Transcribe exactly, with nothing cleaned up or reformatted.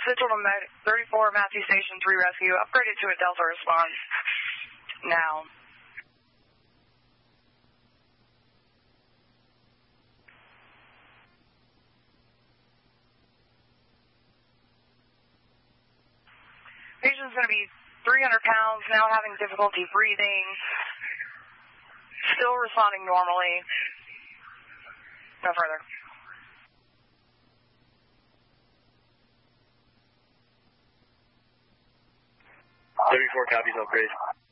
Central to Med thirty-four, Matthew Station three Rescue, upgraded to a Delta response. Now. Patient's going to be three hundred pounds, now having difficulty breathing, still responding normally. No further. thirty-four copies, upgrade.